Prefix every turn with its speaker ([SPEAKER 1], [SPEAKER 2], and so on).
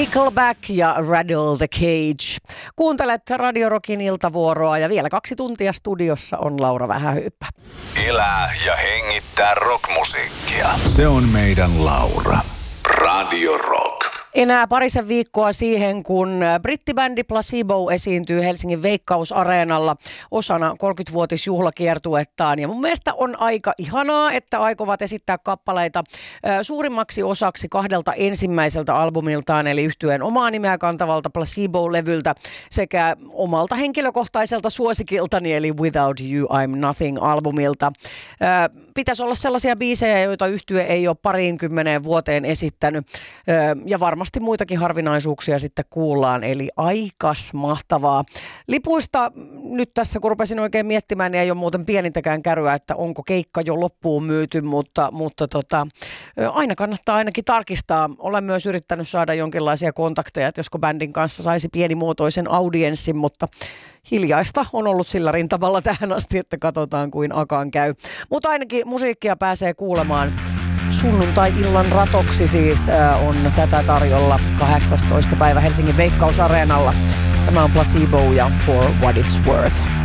[SPEAKER 1] Nickelback ja Rattle the Cage. Kuuntelet Radio Rockin iltavuoroa ja vielä 2 tuntia studiossa on Laura Vähähyyppä.
[SPEAKER 2] Elää ja hengittää rockmusiikkia. Se on meidän Laura. Radio Rock.
[SPEAKER 1] Enää parisen viikkoa siihen, kun brittibändi Placebo esiintyy Helsingin Veikkausareenalla osana 30-vuotisjuhlakiertuettaan. Ja mun mielestä on aika ihanaa, että aikovat esittää kappaleita suurimmaksi osaksi 2 ensimmäiseltä albumiltaan, eli yhtyeen omaa nimeä kantavalta Placebo-levyltä sekä omalta henkilökohtaiselta suosikiltani, eli Without You I'm Nothing-albumilta. Pitäisi olla sellaisia biisejä, joita yhtye ei ole 20 vuoteen esittänyt, ja varmasti muitakin harvinaisuuksia sitten kuullaan, eli aikas mahtavaa. Lipuista nyt tässä, kun rupesin oikein miettimään, niin ei ole muuten pienintäkään käryä, että onko keikka jo loppuun myyty, mutta aina kannattaa ainakin tarkistaa. Olen myös yrittänyt saada jonkinlaisia kontakteja, että josko bändin kanssa saisi pienimuotoisen audienssin, mutta hiljaista on ollut sillä rintamalla tähän asti, että katsotaan kuin akaan käy. Mutta ainakin musiikkia pääsee kuulemaan. Sunnuntai-illan ratoksi siis on tätä tarjolla 18. päivä Helsingin Veikkausareenalla. Tämä on Placebo ja For What It's Worth.